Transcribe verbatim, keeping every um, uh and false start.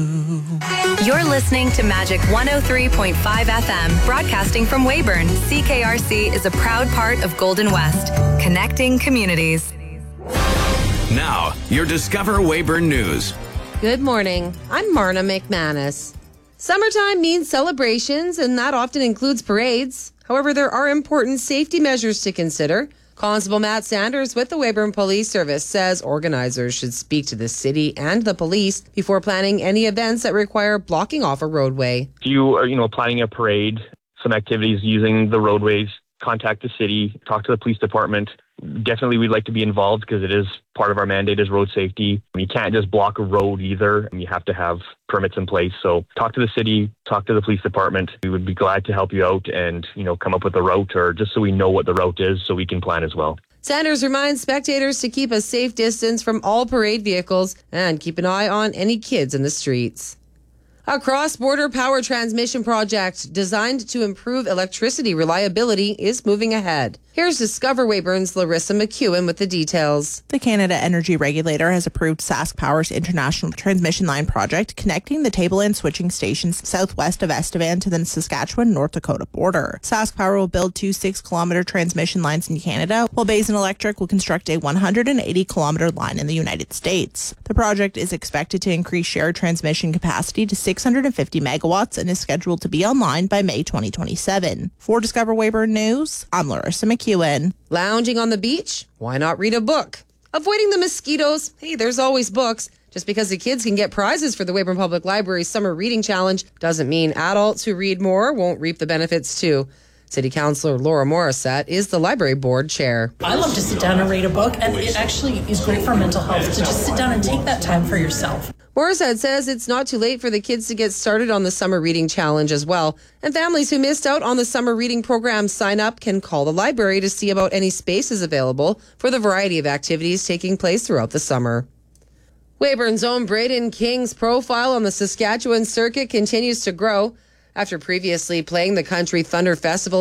You're listening to Magic one oh three point five F M, broadcasting from Weyburn. C K R C is a proud part of Golden West, connecting communities. Now, your Discover Weyburn News. Good morning. I'm Marna McManus. Summertime means celebrations, and that often includes parades. However, there are important safety measures to consider. Constable Matt Sanders with the Weyburn Police Service says organizers should speak to the city and the police before planning any events that require blocking off a roadway. If you are, you know, planning a parade, some activities using the roadways, contact the city, talk to the police department. Definitely we'd like to be involved because it is part of our mandate is road safety. You can't just block a road either. You have to have permits in place. So talk to the city, talk to the police department. We would be glad to help you out and, you know, come up with a route, or just so we know what the route is so we can plan as well. Sanders reminds spectators to keep a safe distance from all parade vehicles and keep an eye on any kids in the streets. A cross-border power transmission project designed to improve electricity reliability is moving ahead. Here's Discover Weyburn's Larissa McEwen with the details. The Canada Energy Regulator has approved Sask Power's International Transmission Line project, connecting the table-land switching stations southwest of Estevan to the Saskatchewan-North Dakota border. Sask Power will build two six-kilometer transmission lines in Canada, while Basin Electric will construct a one hundred eighty kilometer line in the United States. The project is expected to increase shared transmission capacity to six hundred fifty megawatts and is scheduled to be online by May twenty twenty-seven. For Discover Weyburn News, I'm Larissa McEwen. Lounging on the beach? Why not read a book? Avoiding the mosquitoes? Hey, there's always books. Just because the kids can get prizes for the Weyburn Public Library Summer Reading Challenge doesn't mean adults who read more won't reap the benefits too. City Councillor Laura Morissette is the library board chair. I love to sit down and read a book, and it actually is great for mental health to just sit down and take that time for yourself. Morissette says it's not too late for the kids to get started on the Summer Reading Challenge as well. And families who missed out on the summer reading program sign up can call the library to see about any spaces available for the variety of activities taking place throughout the summer. Weyburn's own Braden King's profile on the Saskatchewan circuit continues to grow. After previously playing the Country Thunder Festival